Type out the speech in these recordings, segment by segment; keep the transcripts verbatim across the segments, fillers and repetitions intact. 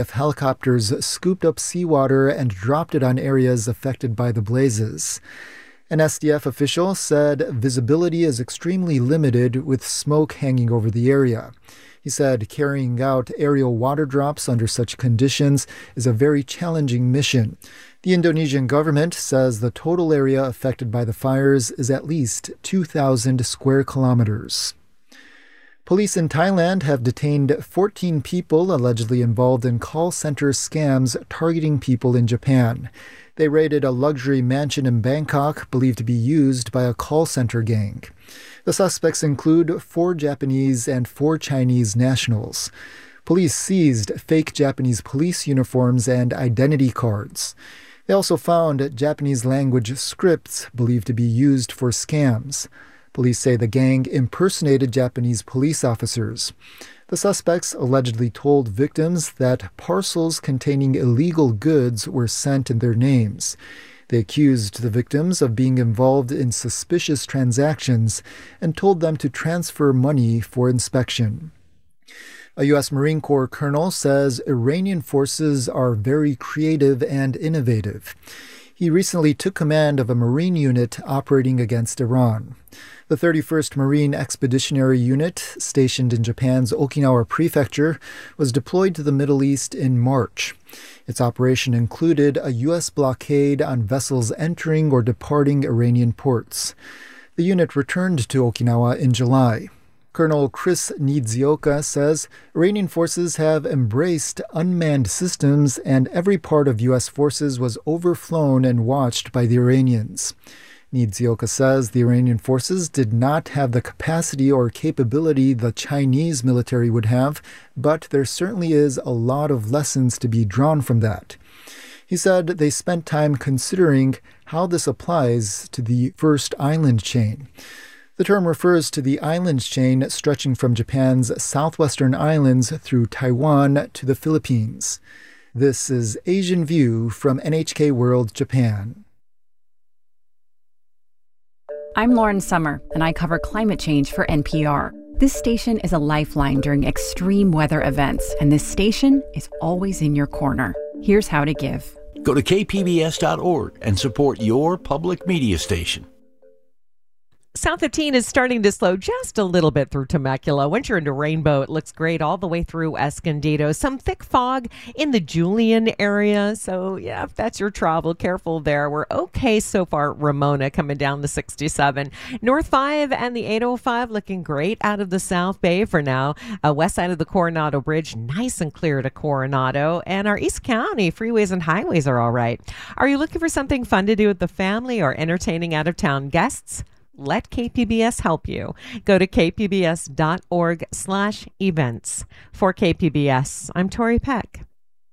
F helicopters scooped up seawater and dropped it on areas affected by the blazes. An S D F official said visibility is extremely limited with smoke hanging over the area. He said carrying out aerial water drops under such conditions is a very challenging mission. The Indonesian government says the total area affected by the fires is at least two thousand square kilometers. Police in Thailand have detained fourteen people allegedly involved in call center scams targeting people in Japan. They raided a luxury mansion in Bangkok believed to be used by a call center gang. The suspects include four Japanese and four Chinese nationals. Police seized fake Japanese police uniforms and identity cards. They also found Japanese language scripts believed to be used for scams. Police say the gang impersonated Japanese police officers. The suspects allegedly told victims that parcels containing illegal goods were sent in their names. They accused the victims of being involved in suspicious transactions and told them to transfer money for inspection. A U S Marine Corps colonel says Iranian forces are very creative and innovative. He recently took command of a Marine unit operating against Iran. The thirty-first Marine Expeditionary Unit, stationed in Japan's Okinawa Prefecture, was deployed to the Middle East in March. Its operation included a U S blockade on vessels entering or departing Iranian ports. The unit returned to Okinawa in July. Colonel Chris Nizioka says Iranian forces have embraced unmanned systems and every part of U S forces was overflown and watched by the Iranians. Nizioka says the Iranian forces did not have the capacity or capability the Chinese military would have, but there certainly is a lot of lessons to be drawn from that. He said they spent time considering how this applies to the first island chain. The term refers to the island chain stretching from Japan's southwestern islands through Taiwan to the Philippines. This is Asian View from N H K World Japan. I'm Lauren Summer, and I cover climate change for N P R. This station is a lifeline during extreme weather events, and this station is always in your corner. Here's how to give. Go to K P B S dot org and support your public media station. South fifteen is starting to slow just a little bit through Temecula. Once you're into Rainbow, it looks great all the way through Escondido. Some thick fog in the Julian area. So, yeah, if that's your travel, careful there. We're okay so far. Ramona coming down the sixty-seven. North five and the eight oh five looking great out of the South Bay for now. Uh, west side of the Coronado Bridge, nice and clear to Coronado. And our East County freeways and highways are all right. Are you looking for something fun to do with the family or entertaining out-of-town guests? Let K P B S help you. Go to K P B S dot org slash events. For K P B S, I'm Tori Peck.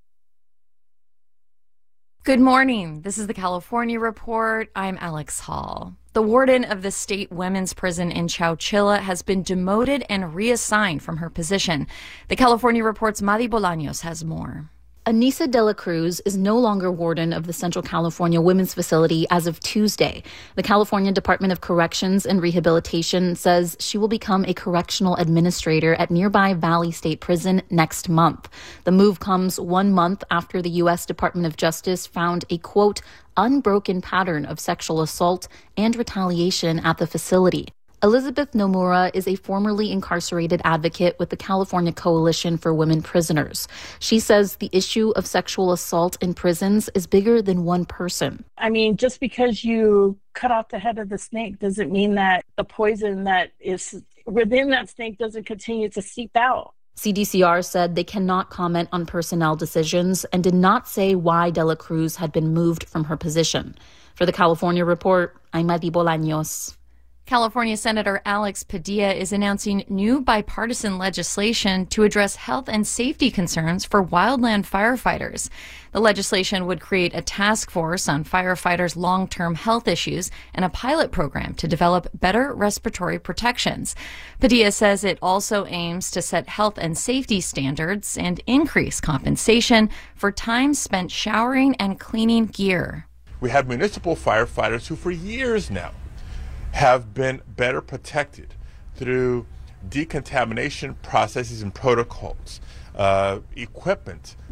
Good morning. This is the California Report. I'm Alex Hall. The warden of the state women's prison in Chowchilla has been demoted and reassigned from her position. The California Report's Madi Bolaños has more. Anissa de la Cruz is no longer warden of the Central California Women's Facility as of Tuesday. The California Department of Corrections and Rehabilitation says she will become a correctional administrator at nearby Valley State Prison next month. The move comes one month after the U S Department of Justice found a, quote, unbroken pattern of sexual assault and retaliation at the facility. Elizabeth Nomura is a formerly incarcerated advocate with the California Coalition for Women Prisoners. She says the issue of sexual assault in prisons is bigger than one person. I mean, just because you cut off the head of the snake doesn't mean that the poison that is within that snake doesn't continue to seep out. C D C R said they cannot comment on personnel decisions and did not say why De La Cruz had been moved from her position. For the California Report, I'm Madi Bolaños. California Senator Alex Padilla is announcing new bipartisan legislation to address health and safety concerns for wildland firefighters. The legislation would create a task force on firefighters' long-term health issues and a pilot program to develop better respiratory protections. Padilla says it also aims to set health and safety standards and increase compensation for time spent showering and cleaning gear. We have municipal firefighters who for years now have been better protected through decontamination processes and protocols, uh, equipment